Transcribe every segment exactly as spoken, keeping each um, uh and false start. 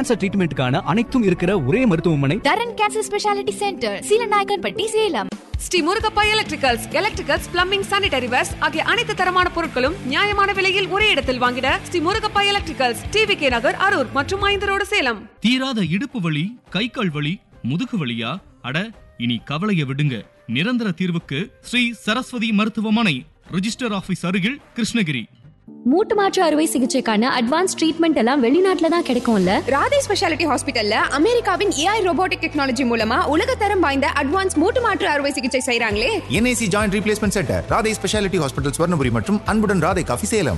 Cancer ட்ரீட்மெண்ட்டுக்கான அனைத்தும் இருக்கிற ஒரே மருத்துவமனை தரன் cancer speciality centre, Seelanaickenpatti, Salem. Sri Murugappa electricals, electricals, plumbing, sanitary verse ஆகிய அனைத்து தரமான பொருட்களும் நியாயமான விலையில் ஒரே இடத்தில் வாங்கிட Sri Murugappa electricals, TV K நகர், அரூர் மற்றும் ஐந்து ரோடு, சேலம். தீராத இடுப்பு வலி, கை கால் வலி, முதுகு வலியா? அட, இனி கவலைய விடுங்க. நிரந்தர தீர்வுக்கு ஸ்ரீ சரஸ்வதி மருத்துவமனை, ரிஜிஸ்டர் ஆபீஸ் அருகில், கிருஷ்ணகிரி. மூட்டு மாற்று அறுவை சிகிச்சைக்கான அட்வான்ஸ் ட்ரீட்மெண்ட் எல்லாம் வெளிநாட்டுல தான் கிடைக்கும்ல. ராதே ஸ்பெஷாலிட்டி ஹாஸ்பிட்டல்ல அமெரிக்காவின் ஏஐ ரோபோட்டிக் டெக்னாலஜி மூலமா உலகத்தரம் வாய்ந்த அட்வான்ஸ் மூட்டு மாற்று அறுவை சிகிச்சை செய்றாங்களே. NIC joint replacement centre, Radhe speciality hospital, Swarnapuri மற்றும் அன்புடன் ராதே காஃபி, சேலம்.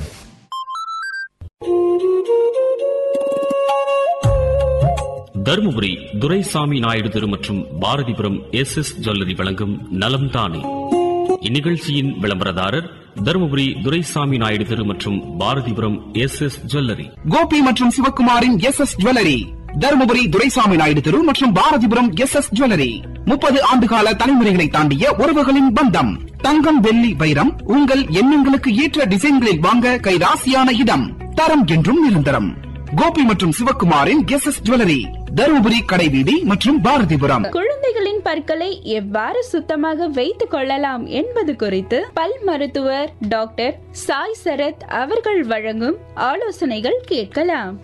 தருமபுரி துரைசாமி நாயுடு தெரு மற்றும் பாரதிபுரம் எஸ் எஸ் ஜுவல்லரி வழங்கும் நலம் தானே. இந்நிகழ்ச்சியின் விளம்பரதாரர் தருமபுரி துரைசாமி நாயுடு தெரு மற்றும் Bharathipuram S S jewellery. Gopi மற்றும் சிவகுமாரின் S S jewellery, Dharmapuri Duraisamy Naidu தெரு மற்றும் பாரதிபுரம் எஸ் எஸ் ஜுவல்லரி. முப்பது ஆண்டுகால தலைமுறைகளை தாண்டிய உறவுகளின் பந்தம். தங்கம், வெள்ளி, வைரம் உங்கள் எண்ணங்களுக்கு ஏற்ற டிசைன்களில் வாங்க கைராசியான இடம். தரம் என்றும் நிரந்தரம். கோபி மற்றும் சிவகுமாரின் எஸ் எஸ் ஜுவல்லரி, தருமபுரி கடைவீதி மற்றும் பாரதிபுரம். குழந்தைகளின் பற்களை எவ்வாறு சுத்தமாக வைத்துக் கொள்ளலாம் என்பது குறித்து பல் மருத்துவர் டாக்டர் சாய் சரத் அவர்கள் வழங்கும் ஆலோசனைகள் கேட்கலாம்.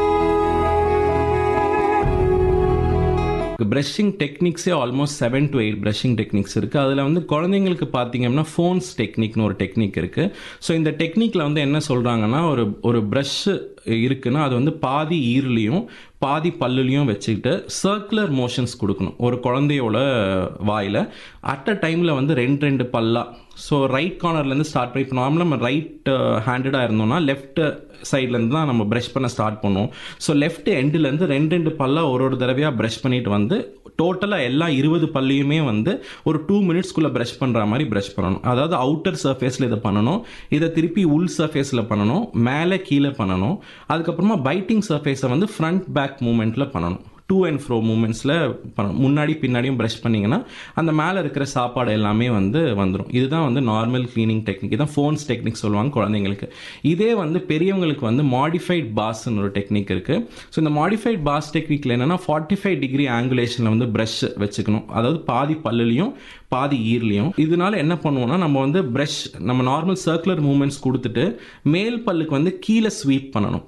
Brushing டெக்னிக்ஸே almost seven to eight brushing techniques இருக்குது. அதில் வந்து குழந்தைங்களுக்கு பார்த்தீங்கன்னா ஃபோன்ஸ் டெக்னிக்னு ஒரு டெக்னிக் இருக்குது. ஸோ இந்த டெக்னிக்கில் வந்து என்ன சொல்கிறாங்கன்னா, ஒரு ஒரு ப்ரஷ் இருக்குன்னா அது வந்து பாதி ஈரலையும் பாதி பல்லுலையும் வச்சுக்கிட்டு சர்க்குலர் மோஷன்ஸ் கொடுக்கணும் ஒரு குழந்தையோட வாயில். அட் அ டைமில் வந்து ரெண்டு ரெண்டு பல்லா. ஸோ ரைட் கார்னர்லேருந்து ஸ்டார்ட் பண்ணி, இப்போ நார்மலாக நம்ம ரைட் ஹேண்டடாக இருந்தோம்னா லெஃப்ட் சைட்லேருந்து தான் நம்ம ப்ரஷ் பண்ண ஸ்டார்ட் பண்ணுவோம். ஸோ லெஃப்ட் எண்டுலேருந்து ரெண்டு ரெண்டு பல்லா ஒரு ஒரு தடவையாக ப்ரஷ் பண்ணிட்டு வந்து டோட்டலாக எல்லா இருபது பல்லையுமே வந்து ஒரு டூ மினிட்ஸ்க்குள்ளே ப்ரஷ் பண்ணுற மாதிரி ப்ரஷ் பண்ணணும். அதாவது அவுட்டர் சர்ஃபேஸில் இதை பண்ணணும், இதை திருப்பி உள் சர்ஃபேஸில் பண்ணணும், மேலே கீழே பண்ணணும். அதுக்கப்புறமா பைட்டிங் சர்ஃபேஸை வந்து ஃப்ரண்ட் பேக் மூமெண்ட்டில் பண்ணணும். டூ அண்ட் ஃப்ரோ மூமெண்ட்ஸில் பண்ணணும். முன்னாடி பின்னாடியும் ப்ரஷ் பண்ணிங்கன்னா அந்த மேலே இருக்கிற சாப்பாடு எல்லாமே வந்து வந்துடும். இதுதான் வந்து நார்மல் க்ளீனிங் டெக்னிக். இதுதான் ஃபோன்ஸ் டெக்னிக் சொல்லுவாங்க குழந்தைங்களுக்கு. இதே வந்து பெரியவங்களுக்கு வந்து மாடிஃபைட் பாஸ்ன்னு ஒரு டெக்னிக் இருக்குது. ஸோ இந்த மாடிஃபைட் பாஸ் டெக்னிக்கில் என்னென்னா ஃபார்ட்டி ஃபைவ் டிகிரி ஆங்குலேஷனில் வந்து ப்ரஷ் வச்சுக்கணும். அதாவது பாதி பல்லுலையும் பாதி ஈர்லையும். இதனால என்ன பண்ணுவோம்னா, நம்ம வந்து ப்ரஷ் நம்ம நார்மல் சர்க்குலர் மூமெண்ட்ஸ் கொடுத்துட்டு மேல் பல்லுக்கு வந்து கீழே ஸ்வீப் பண்ணணும்.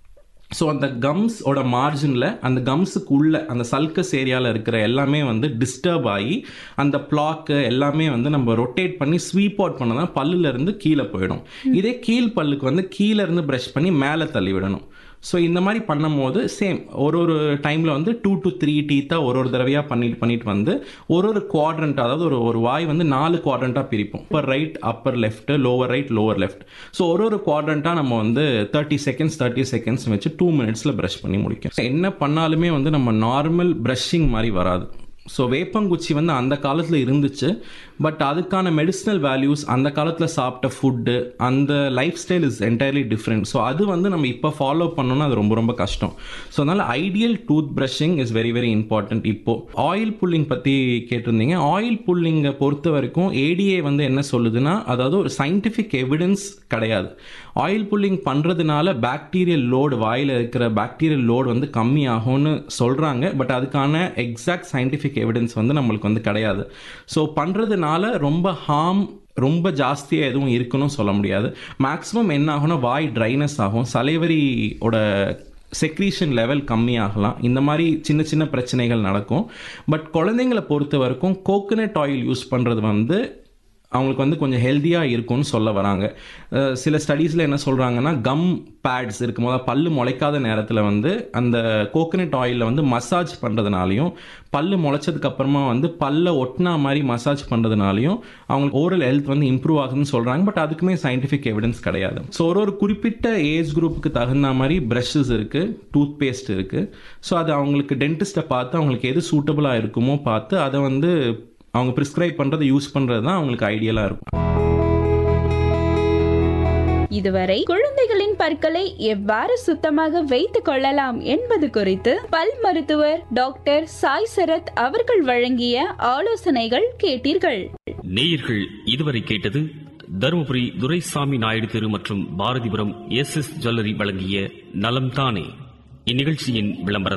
ஸோ அந்த கம்ஸோட மார்ஜினில் அந்த கம்ஸுக்கு உள்ள அந்த சல்கஸ் ஏரியாவில் இருக்கிற எல்லாமே வந்து டிஸ்டர்ப் ஆகி அந்த பிளாக்கு எல்லாமே வந்து நம்ம ரொட்டேட் பண்ணி ஸ்வீப் அவுட் பண்ணதான் பல்லுலேருந்து கீழே போயிடும். இதே கீழ் பல்லுக்கு வந்து கீழே இருந்து ப்ரஷ் பண்ணி மேலே தள்ளி விடணும். ஸோ இந்த மாதிரி பண்ணும் போது சேம் ஒரு ஒரு டைமில் வந்து டூ டு த்ரீ டீத்தாக ஒரு ஒரு தடவையாக பண்ணிட்டு பண்ணிட்டு வந்து ஒரு ஒரு குவாட்ரண்ட், அதாவது ஒரு ஒரு வாய் வந்து நாலு குவாட்ரண்ட்டாக பிரிப்போம். Appar right, Appar left, lower right, lower left. So ஒரு ஒரு குவாட்ரண்ட்டாக நம்ம வந்து தேர்ட்டி செகண்ட்ஸ் தேர்ட்டி செகண்ட்ஸ் வச்சு டூ மினிட்ஸில் ப்ரஷ் பண்ணி முடிக்கும். என்ன பண்ணாலுமே வந்து நம்ம நார்மல் ப்ரஷிங் மாதிரி வராது. ஸோ வேப்பங்குச்சி வந்து அந்த காலத்தில் இருந்துச்சு, பட் அதுக்கான மெடிசினல் வேல்யூஸ் அந்த காலத்தில் சாப்பிட்ட ஃபுட்டு அந்த life style is entirely different. So அது வந்து நம்ம இப்போ ஃபாலோ பண்ணோன்னா அது ரொம்ப ரொம்ப கஷ்டம். ஸோ அதனால் ideal tooth brushing is very very important. இப்போது ஆயில் புல்லிங் பற்றி கேட்டிருந்தீங்க. ஆயில் புல்லிங்கை பொறுத்த வரைக்கும் ஏடிஏ வந்து என்ன சொல்லுதுன்னா, அதாவது ஒரு சயின்டிஃபிக் எவிடன்ஸ் கிடையாது. ஆயில் புல்லிங் பண்ணுறதுனால பாக்டீரியல் லோடு, வாயில் இருக்கிற பாக்டீரியல் லோடு வந்து கம்மி ஆகும்னு சொல்கிறாங்க, பட் அதுக்கான எக்ஸாக்ட் சயின்டிஃபிக் எவிடன்ஸ் வந்து நம்மளுக்கு வந்து கிடையாது. ஸோ பண்ணுறதுனால ரொம்ப ஹார்ம் ரொம்ப ஜாஸ்தியாக எதுவும் இருக்குன்னு சொல்ல முடியாது. மேக்ஸிமம் என்ன ஆகும்னா வாய் ட்ரைனஸ் ஆகும், சலைவரியோட செக்ரீஷன் லெவல் கம்மியாகலாம். இந்த மாதிரி சின்ன சின்ன பிரச்சனைகள் நடக்கும். பட் குழந்தைங்களை பொறுத்த வரைக்கும் கோகோனட் ஆயில் யூஸ் பண்ணுறது வந்து அவங்களுக்கு வந்து கொஞ்சம் ஹெல்த்தியாக இருக்கும்னு சொல்ல வராங்க. சில ஸ்டடீஸில் என்ன சொல்கிறாங்கன்னா, கம் பேட்ஸ் இருக்கும் போது பல்லு முளைக்காத நேரத்தில் வந்து அந்த கோகோனட் ஆயிலில் வந்து மசாஜ் பண்ணுறதுனாலையும் பல்லு முளைச்சதுக்கு அப்புறமா வந்து பல்ல ஒட்டினா மாதிரி மசாஜ் பண்ணுறதுனாலையும் அவங்களுக்கு ஓரல் ஹெல்த் வந்து இம்ப்ரூவ் ஆகுதுன்னு சொல்கிறாங்க. பட் அதுக்குமே சயின்டிஃபிக் எவிடன்ஸ் கிடையாது. ஸோ ஒரு ஒரு குறிப்பிட்ட ஏஜ் குரூப்புக்கு தகுந்த மாதிரி ப்ரஷஸ் இருக்குது, டூத் பேஸ்ட் இருக்குது. ஸோ அது அவங்களுக்கு டென்டிஸ்ட்டை பார்த்து அவங்களுக்கு எது சூட்டபுளாக இருக்குமோ பார்த்து அதை வந்து அவங்க பிரிஸ்கிரைப் பண்றதை யூஸ் பண்றது தான் அவங்களுக்கு ஐடியலா இருக்கும். இதுவரை குழந்தைகளின் பற்களை எவ்வாறு சுத்தமாக வைத்துக் கொள்ளலாம் என்பது குறித்து பல் மருத்துவர் டாக்டர் சாய் சரத் அவர்கள் வழங்கிய ஆலோசனைகள் கேட்டீர்கள். நேயர்கள் இதுவரை கேட்டது தருமபுரி துரைசாமி நாயுடு தெரு மற்றும் பாரதிபுரம் எஸ் எஸ் ஜுவல்லரி வழங்கிய நலம் தானே. இந்நிகழ்ச்சியின் விளம்பர